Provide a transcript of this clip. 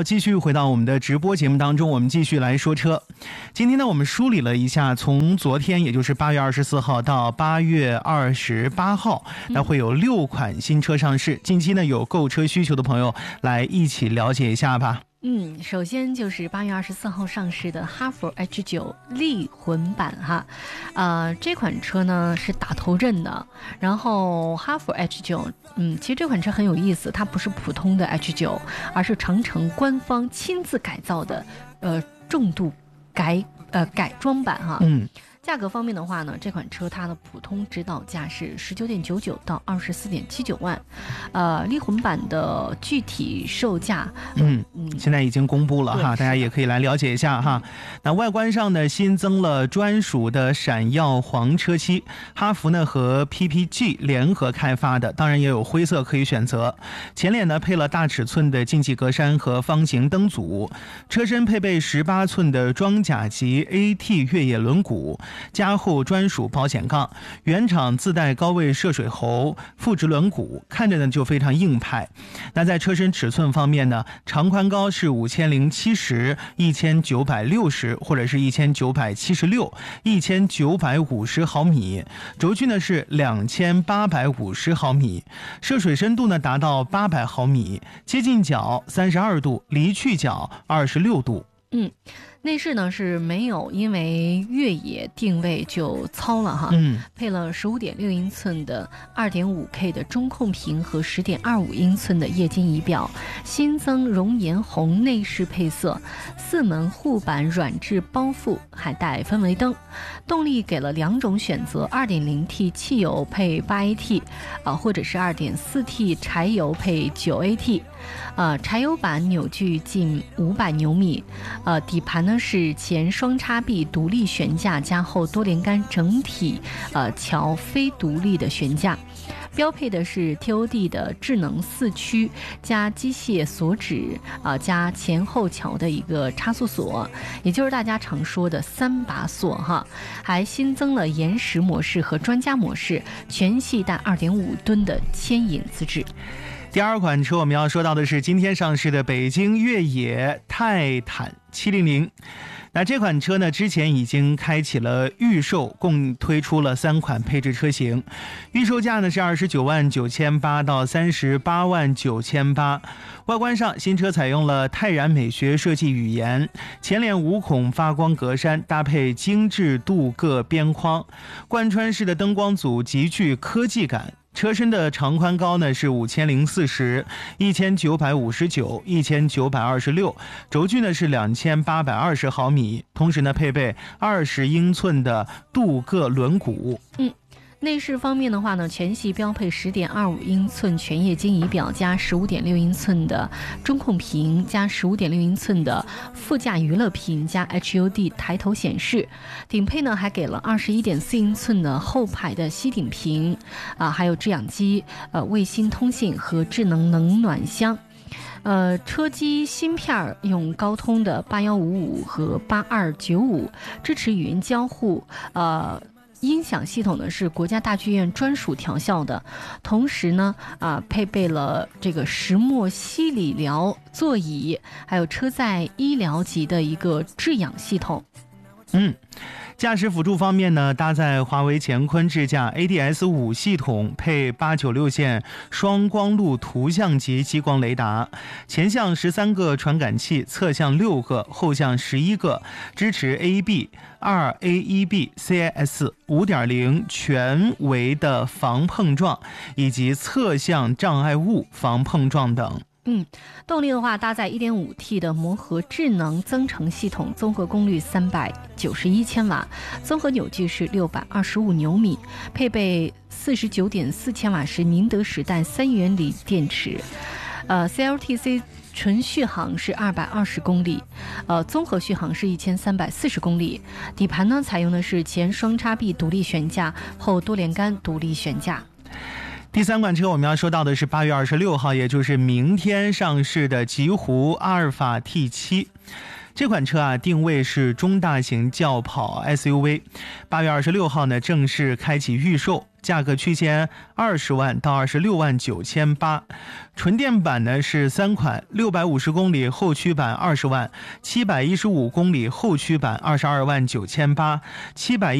好，继续回到我们的直播节目当中，我们继续来说车。今天呢，我们梳理了一下，从昨天也就是8月24号到8月28号，那会有6款新车上市。近期呢，有购车需求的朋友来一起了解一下吧。 首先就是8月24号上市的哈弗 H9 力混版哈，这款车呢是打头阵的。然后哈弗 H9，其实这款车很有意思，它不是普通的 H9，而是长城官方亲自改造的，重度改装版哈。价格方面的话呢，这款车它的普通指导价是19.99到24.79万，力混版的具体售价， 现在已经公布了哈，大家也可以来了解一下哈。那外观上呢，新增了专属的闪耀黄车漆，哈弗呢和 PPG 联合开发的，当然也有灰色可以选择。前脸呢配了大尺寸的进气格栅和方形灯组，车身配备18寸的装甲级 AT 越野轮毂。加厚专属保险杠，原厂自带高位涉水喉，副直轮毂，看着呢就非常硬派。那在车身尺寸方面呢，长宽高是5070、1960或者是1976、1950毫米，轴距呢是2850毫米，涉水深度呢达到800毫米，接近角32度，离去角26度。 内饰呢是没有因为越野定位就糙了哈，配了15.6英寸的 2.5K 的中控屏和10.25英寸的液晶仪表，新增熔岩红内饰配色，4门护板软质包覆，还带氛围灯。动力给了2种选择， 2.0T 汽油配 8AT， 或者是 2.4T 柴油配 9AT。柴油版扭矩近500牛米，底盘呢是前双叉臂独立悬架加后多连杆整体桥非独立的悬架，标配的是 TOD 的智能4驱加机械锁止加前后桥的一个差速锁，也就是大家常说的3把锁哈，还新增了延时模式和专家模式，全系带2.5吨的牵引资质。 第二款车我们要说到的是今天上市的北京越野泰坦700。那这款车呢，之前已经开启了预售，共推出了3款配置车型，预售价呢是29.98万到38.98万。外观上，新车采用了泰然美学设计语言，前脸无孔发光格栅搭配精致镀铬边框，贯穿式的灯光组极具科技感。车身的长宽高呢是5040、1959、1926，轴距呢是2820毫米，同时呢配备20英寸的镀铬轮毂。 内饰方面的话呢，全系标配10.25英寸全液晶仪表加15.6英寸的中控屏加15.6英寸的副驾娱乐屏加 HUD 抬头显示，顶配呢还给了21.4英寸的后排的吸顶屏还有制氧机、卫星通信和智能冷暖箱。车机芯片用高通的8155和8295，支持语音交互。音响系统呢是国家大剧院专属调校的，同时呢配备了这个石墨烯理疗座椅，还有车载医疗级的一个制氧系统。 驾驶辅助方面呢，搭载华为乾坤智驾 ADS5 系统，配896线双光路图像级激光雷达，前向13个传感器，侧向6个，后向11个，支持 AEB、2AEB、CIS 5.0 全围的防碰撞以及侧向障碍物防碰撞等。 动力的话，搭载 1.5T 的摩合智能增程系统，综合功率391千瓦，综合扭矩是625牛米，配备49.4千瓦时宁德时代3元锂电池。CLTC 纯续航是220公里，综合续航是1340公里。底盘呢，采用的是前双叉臂独立悬架，后多连杆独立悬架。 第3款车我们要说到的是8月26号，也就是明天上市的极狐阿尔法 T7。 这款车啊，定位是中大型轿跑 SUV。8月26号呢，正式开启预售，价格区间20万到26万9千8。纯电版呢是3款，650公里后驱版20万，715公里后驱版22万9千8，710